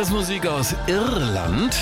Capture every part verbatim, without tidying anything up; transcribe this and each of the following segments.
ist Musik aus Irland.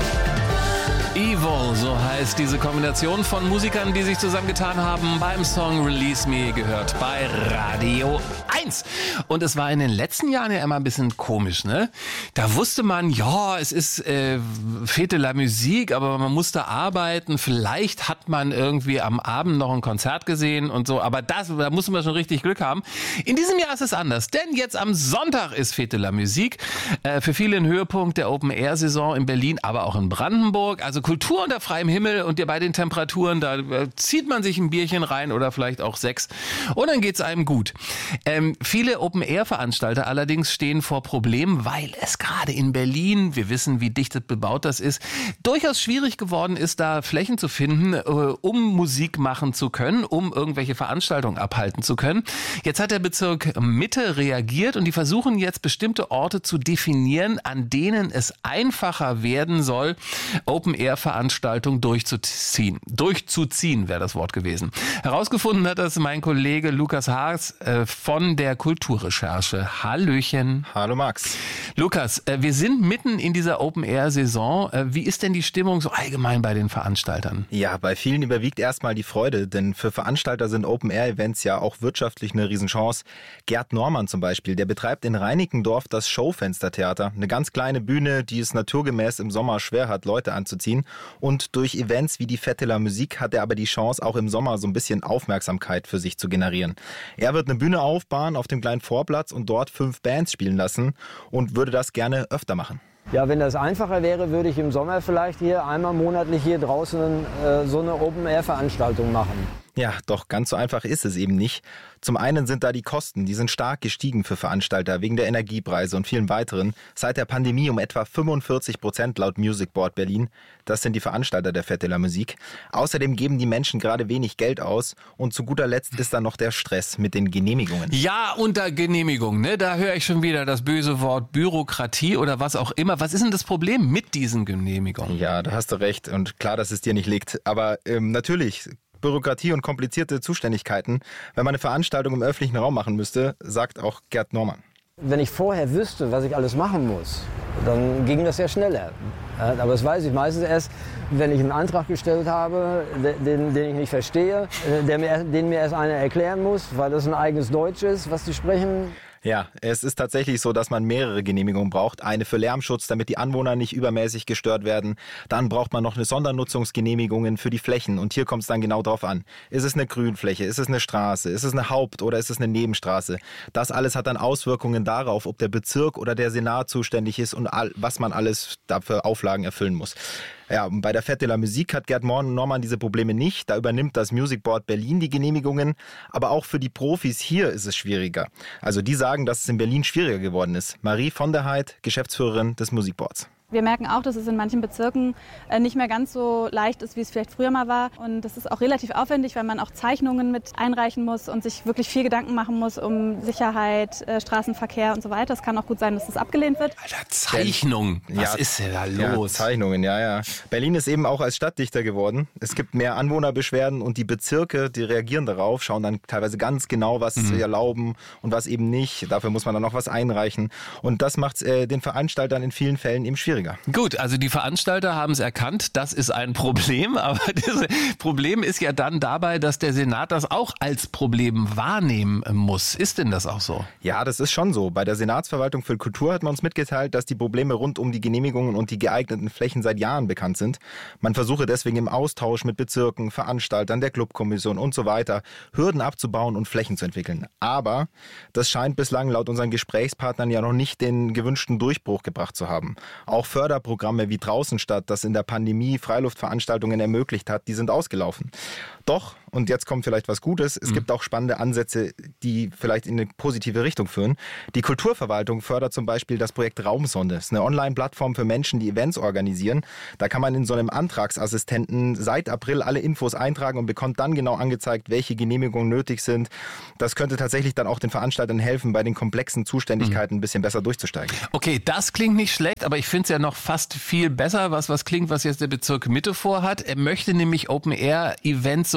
Evil, so heißt diese Kombination von Musikern, die sich zusammengetan haben beim Song Release Me, gehört bei Radio eins. Und es war in den letzten Jahren ja immer ein bisschen komisch, ne? Da wusste man, ja, es ist äh, Fête de la Musique, aber man musste arbeiten. Vielleicht hat man irgendwie am Abend noch ein Konzert gesehen und so, aber das, da musste man schon richtig Glück haben. In diesem Jahr ist es anders, denn jetzt am Sonntag ist Fête de la Musique. Äh, für viele ein Höhepunkt der Open-Air-Saison in Berlin, aber auch in Brandenburg. Also Kultur unter freiem Himmel und bei den Temperaturen, da zieht man sich ein Bierchen rein oder vielleicht auch sechs und dann geht's einem gut. Ähm, viele Open-Air-Veranstalter allerdings stehen vor Problemen, weil es gerade in Berlin, wir wissen, wie dicht bebaut das ist, durchaus schwierig geworden ist, da Flächen zu finden, äh, um Musik machen zu können, um irgendwelche Veranstaltungen abhalten zu können. Jetzt hat der Bezirk Mitte reagiert und die versuchen jetzt bestimmte Orte zu definieren, an denen es einfacher werden soll, Open-Air Veranstaltung durchzuziehen. Durchzuziehen wäre das Wort gewesen. Herausgefunden hat das mein Kollege Lukas Haas äh, von der Kulturrecherche. Hallöchen. Hallo Max. Lukas, äh, wir sind mitten in dieser Open-Air-Saison. Äh, wie ist denn die Stimmung so allgemein bei den Veranstaltern? Ja, bei vielen überwiegt erstmal die Freude, denn für Veranstalter sind Open-Air-Events ja auch wirtschaftlich eine Riesenchance. Gerd Normann zum Beispiel, der betreibt in Reinickendorf das Schaufenstertheater. Eine ganz kleine Bühne, die es naturgemäß im Sommer schwer hat, Leute anzuziehen. Und durch Events wie die Fête de la Musique hat er aber die Chance, auch im Sommer so ein bisschen Aufmerksamkeit für sich zu generieren. Er wird eine Bühne aufbauen auf dem kleinen Vorplatz und dort fünf Bands spielen lassen und würde das gerne öfter machen. Ja, wenn das einfacher wäre, würde ich im Sommer vielleicht hier einmal monatlich hier draußen äh, so eine Open-Air-Veranstaltung machen. Ja, doch ganz so einfach ist es eben nicht. Zum einen sind da die Kosten, die sind stark gestiegen für Veranstalter wegen der Energiepreise und vielen weiteren. Seit der Pandemie um etwa fünfundvierzig Prozent laut Music Board Berlin. Das sind die Veranstalter der Fête de la Musique. Außerdem geben die Menschen gerade wenig Geld aus und zu guter Letzt ist da noch der Stress mit den Genehmigungen. Ja, unter Genehmigung, ne? Da höre ich schon wieder das böse Wort Bürokratie oder was auch immer. Was ist denn das Problem mit diesen Genehmigungen? Ja, da hast du recht und klar, dass es dir nicht liegt. Aber ähm, natürlich, Bürokratie und komplizierte Zuständigkeiten, wenn man eine Veranstaltung im öffentlichen Raum machen müsste, sagt auch Gerd Normann. Wenn ich vorher wüsste, was ich alles machen muss, dann ging das ja schneller. Aber das weiß ich meistens erst, wenn ich einen Antrag gestellt habe, den, den ich nicht verstehe, der mir, den mir erst einer erklären muss, weil das ein eigenes Deutsch ist, was die sprechen. Ja, es ist tatsächlich so, dass man mehrere Genehmigungen braucht. Eine für Lärmschutz, damit die Anwohner nicht übermäßig gestört werden. Dann braucht man noch eine Sondernutzungsgenehmigungen für die Flächen. Und hier kommt es dann genau drauf an. Ist es eine Grünfläche? Ist es eine Straße? Ist es eine Haupt- oder ist es eine Nebenstraße? Das alles hat dann Auswirkungen darauf, ob der Bezirk oder der Senat zuständig ist und all, was man alles dafür Auflagen erfüllen muss. Ja, und bei der Fête de la Musique hat Gerd Normann diese Probleme nicht. Da übernimmt das Music Board Berlin die Genehmigungen. Aber auch für die Profis hier ist es schwieriger. Also die sagen, dass es in Berlin schwieriger geworden ist. Marie von der Heid, Geschäftsführerin des Music Boards. Wir merken auch, dass es in manchen Bezirken nicht mehr ganz so leicht ist, wie es vielleicht früher mal war. Und das ist auch relativ aufwendig, weil man auch Zeichnungen mit einreichen muss und sich wirklich viel Gedanken machen muss um Sicherheit, Straßenverkehr und so weiter. Es kann auch gut sein, dass das abgelehnt wird. Alter, Zeichnungen, was ja, ist denn da los? Ja, Zeichnungen, ja, ja. Berlin ist eben auch als Stadt dichter geworden. Es gibt mehr Anwohnerbeschwerden und die Bezirke, die reagieren darauf, schauen dann teilweise ganz genau, was mhm. sie erlauben und was eben nicht. Dafür muss man dann noch was einreichen. Und das macht äh, den Veranstaltern in vielen Fällen eben schwierig. Gut, also die Veranstalter haben es erkannt, das ist ein Problem, aber das Problem ist ja dann dabei, dass der Senat das auch als Problem wahrnehmen muss. Ist denn das auch so? Ja, das ist schon so. Bei der Senatsverwaltung für Kultur hat man uns mitgeteilt, dass die Probleme rund um die Genehmigungen und die geeigneten Flächen seit Jahren bekannt sind. Man versuche deswegen im Austausch mit Bezirken, Veranstaltern, der Clubkommission und so weiter Hürden abzubauen und Flächen zu entwickeln. Aber das scheint bislang laut unseren Gesprächspartnern ja noch nicht den gewünschten Durchbruch gebracht zu haben. Auch Förderprogramme wie Draußenstadt, das in der Pandemie Freiluftveranstaltungen ermöglicht hat, die sind ausgelaufen. Doch, und jetzt kommt vielleicht was Gutes, es mhm. gibt auch spannende Ansätze, die vielleicht in eine positive Richtung führen. Die Kulturverwaltung fördert zum Beispiel das Projekt Raumsonde. Das ist eine Online-Plattform für Menschen, die Events organisieren. Da kann man in so einem Antragsassistenten seit April alle Infos eintragen und bekommt dann genau angezeigt, welche Genehmigungen nötig sind. Das könnte tatsächlich dann auch den Veranstaltern helfen, bei den komplexen Zuständigkeiten mhm. ein bisschen besser durchzusteigen. Okay, das klingt nicht schlecht, aber ich finde es ja noch fast viel besser, was was klingt, was jetzt der Bezirk Mitte vorhat. Er möchte nämlich Open-Air-Events so allgemein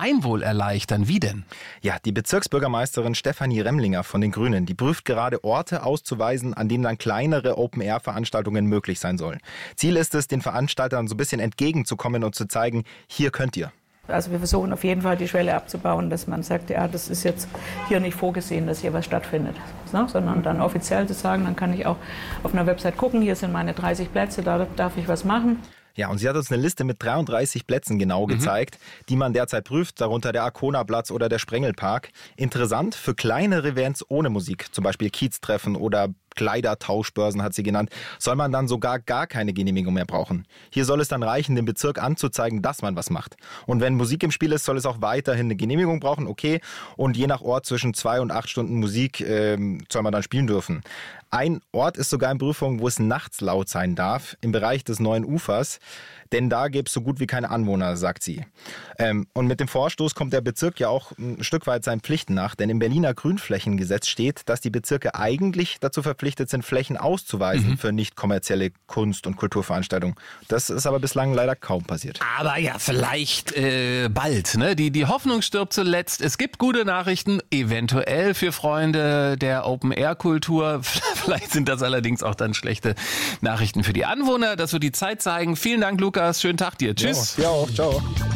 Gemeinwohl erleichtern. Wie denn? Ja, die Bezirksbürgermeisterin Stefanie Remlinger von den Grünen, die prüft gerade Orte auszuweisen, an denen dann kleinere Open-Air-Veranstaltungen möglich sein sollen. Ziel ist es, den Veranstaltern so ein bisschen entgegenzukommen und zu zeigen, hier könnt ihr. Also wir versuchen auf jeden Fall die Schwelle abzubauen, dass man sagt, ja, das ist jetzt hier nicht vorgesehen, dass hier was stattfindet, ne? Sondern dann offiziell zu sagen, dann kann ich auch auf einer Website gucken, hier sind meine dreißig Plätze, da darf ich was machen. Ja, und sie hat uns eine Liste mit dreiunddreißig Plätzen genau mhm. gezeigt, die man derzeit prüft, darunter der Arkona-Platz oder der Sprengelpark. Interessant, für kleinere Events ohne Musik, zum Beispiel Kieztreffen oder Kleidertauschbörsen hat sie genannt, soll man dann sogar gar keine Genehmigung mehr brauchen. Hier soll es dann reichen, dem Bezirk anzuzeigen, dass man was macht. Und wenn Musik im Spiel ist, soll es auch weiterhin eine Genehmigung brauchen, okay. Und je nach Ort zwischen zwei und acht Stunden Musik äh, soll man dann spielen dürfen. Ein Ort ist sogar in Prüfung, wo es nachts laut sein darf, im Bereich des Neuen Ufers. Denn da gäbe es so gut wie keine Anwohner, sagt sie. Ähm, und mit dem Vorstoß kommt der Bezirk ja auch ein Stück weit seinen Pflichten nach. Denn im Berliner Grünflächengesetz steht, dass die Bezirke eigentlich dazu verpflichtet sind, Flächen auszuweisen mhm. für nicht kommerzielle Kunst- und Kulturveranstaltungen. Das ist aber bislang leider kaum passiert. Aber ja, vielleicht äh, bald. Ne? Die, die Hoffnung stirbt zuletzt. Es gibt gute Nachrichten, eventuell für Freunde der Open-Air-Kultur. Vielleicht sind das allerdings auch dann schlechte Nachrichten für die Anwohner. Das wird die Zeit zeigen. Vielen Dank, Lukas. Schönen Tag dir. Tschüss. Ja, dir auch. Ciao.